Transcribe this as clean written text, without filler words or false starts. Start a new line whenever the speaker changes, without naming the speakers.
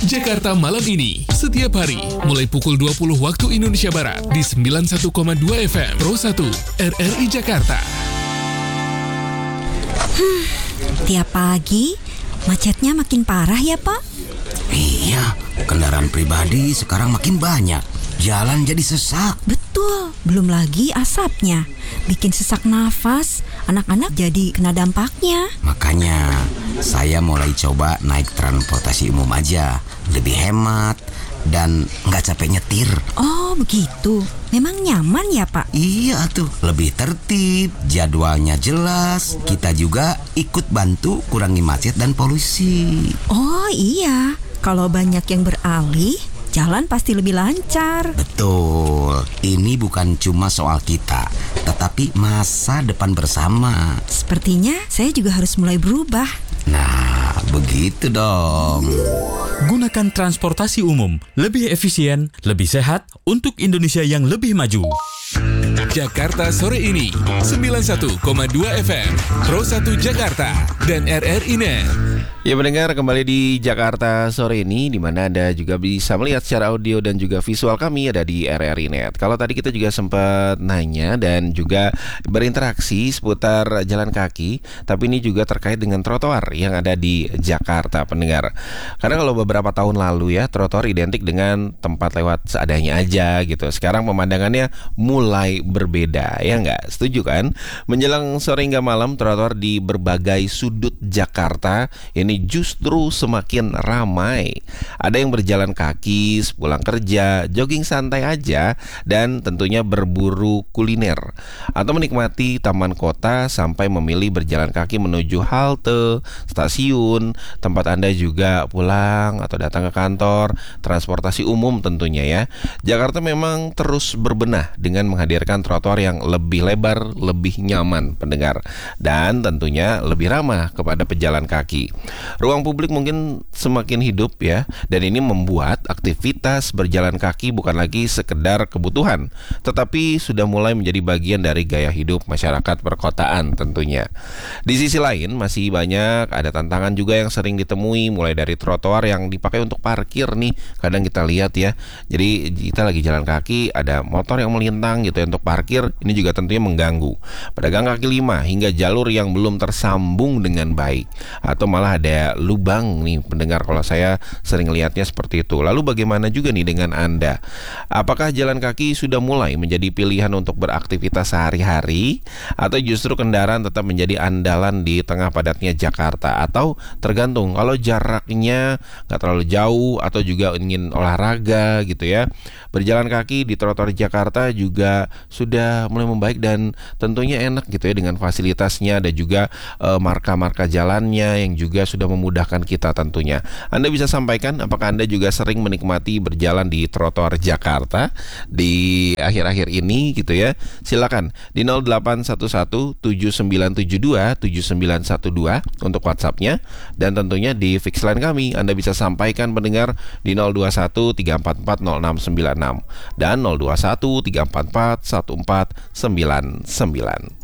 Jakarta Malam Ini, setiap hari, mulai pukul 20 waktu Indonesia Barat, di 91,2 FM, Pro 1, RRI Jakarta.
Tiap pagi, macetnya makin parah ya, Pak?
Iya, kendaraan pribadi sekarang makin banyak. Jalan jadi sesak.
Betul, belum lagi asapnya. Bikin sesak nafas, anak-anak jadi kena dampaknya.
Makanya, saya mulai coba naik transportasi umum aja. Lebih hemat dan nggak capek nyetir.
Oh, begitu. Memang nyaman ya, Pak?
Iya tuh, lebih tertib, jadwalnya jelas. Kita juga ikut bantu kurangi macet dan polusi.
Oh iya, kalau banyak yang beralih, jalan pasti lebih lancar.
Betul, ini bukan cuma soal kita, tetapi masa depan bersama.
Sepertinya saya juga harus mulai berubah.
Nah, begitu dong.
Gunakan transportasi umum, lebih efisien, lebih sehat, untuk Indonesia yang lebih maju.
Jakarta Sore Ini, 91,2 FM, Pro 1 Jakarta, dan RRI Net.
Ya, mendengar kembali di Jakarta Sore Ini, di mana Anda juga bisa melihat secara audio dan juga visual kami ada di RRI Net. Kalau tadi kita juga sempat nanya dan juga berinteraksi seputar jalan kaki, tapi ini juga terkait dengan trotoar yang ada di Jakarta, pendengar. Karena kalau beberapa tahun lalu ya, trotoar identik dengan tempat lewat seadanya aja gitu. Sekarang pemandangannya mulai berbeda, ya nggak? Setuju kan? Menjelang sore hingga malam, trotoar di berbagai sudut Jakarta ini justru semakin ramai. Ada yang berjalan kaki, sepulang kerja, jogging santai aja, dan tentunya berburu kuliner, atau menikmati taman kota sampai memilih berjalan kaki menuju halte, stasiun, tempat Anda juga pulang atau datang ke kantor, transportasi umum tentunya ya. Jakarta memang terus berbenah dengan menghadirkan trotoar yang lebih lebar, lebih nyaman, pendengar, dan tentunya lebih ramah kepada pejalan kaki. Ruang publik mungkin semakin hidup ya, dan ini membuat aktivitas berjalan kaki bukan lagi sekedar kebutuhan, tetapi sudah mulai menjadi bagian dari gaya hidup masyarakat perkotaan tentunya. Di sisi lain masih banyak ada tantangan juga yang sering ditemui, mulai dari trotoar yang dipakai untuk parkir nih, kadang kita lihat ya. Jadi kita lagi jalan kaki, ada motor yang melintang gitu ya untuk parkir, ini juga tentunya mengganggu. Pedagang kaki lima hingga jalur yang belum tersambung dengan baik, atau malah ada lubang nih, pendengar, kalau saya sering lihatnya seperti itu. Lalu bagaimana juga nih dengan Anda? Apakah jalan kaki sudah mulai menjadi pilihan untuk beraktivitas sehari-hari, atau justru kendaraan tetap menjadi andalan di tengah padatnya Jakarta? Atau tergantung, kalau jaraknya nggak terlalu jauh atau juga ingin olahraga gitu ya, berjalan kaki di trotoar Jakarta juga sudah mulai membaik dan tentunya enak gitu ya, dengan fasilitasnya dan juga marka-marka jalannya yang juga sudah memudahkan kita tentunya. Anda bisa sampaikan apakah Anda juga sering menikmati berjalan di trotoar Jakarta di akhir-akhir ini gitu ya. Silakan di 081179727912 untuk WhatsApp-nya, dan tentunya di fix line kami Anda bisa sampaikan, pendengar, di 0213440696 dan 0213441499.